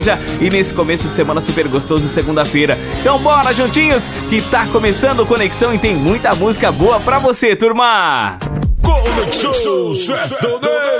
e nesse começo de semana super gostoso, segunda-feira. Então bora juntinhos, que tá começando o Conexão e tem muita música boa pra você, turma! Conexão Sertaneja.